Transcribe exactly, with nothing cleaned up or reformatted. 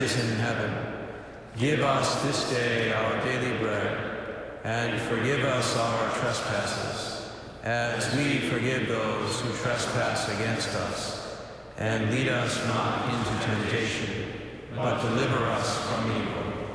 is in heaven, give us this day our daily bread, and forgive us our trespasses, as we forgive those who trespass against us. And lead us not into temptation, but deliver us from evil.